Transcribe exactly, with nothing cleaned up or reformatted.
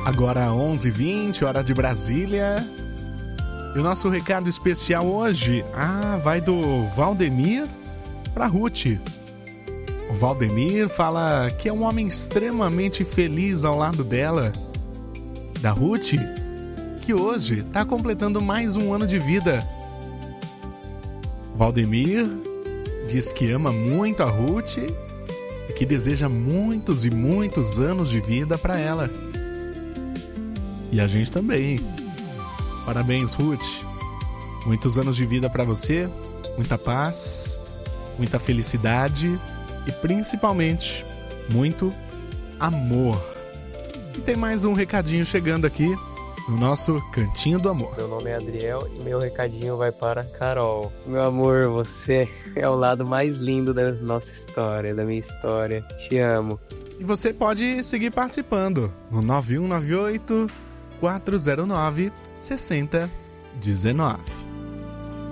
Agora onze e vinte, hora de Brasília. E o nosso recado especial hoje, ah, vai do Valdemir para Ruth. O Valdemir fala que é um homem extremamente feliz ao lado dela, da Ruth, que hoje está completando mais um ano de vida. Valdemir diz que ama muito a Ruth e que deseja muitos e muitos anos de vida para ela. E a gente também. Parabéns, Ruth. Muitos anos de vida para você, muita paz, muita felicidade e principalmente muito amor. E tem mais um recadinho chegando aqui no nosso Cantinho do Amor. Meu nome é Adriel e meu recadinho vai para Carol. Meu amor, você é o lado mais lindo da nossa história, da minha história. Te amo. E você pode seguir participando no nove um nove oito, quatro zero nove, seis zero um nove.